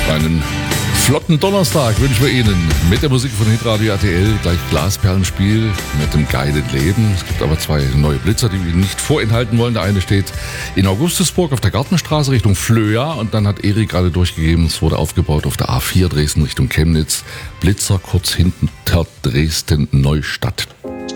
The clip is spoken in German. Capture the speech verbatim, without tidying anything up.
Einen flotten Donnerstag wünschen wir Ihnen mit der Musik von Hitradio R T L, gleich Glasperlenspiel mit dem geilen Leben. Es gibt aber zwei neue Blitzer, die wir Ihnen nicht vorenthalten wollen. Der eine steht in Augustusburg auf der Gartenstraße Richtung Flöa und dann hat Erik gerade durchgegeben, es wurde aufgebaut auf der A vier Dresden Richtung Chemnitz. Blitzer kurz hinter Dresden Neustadt.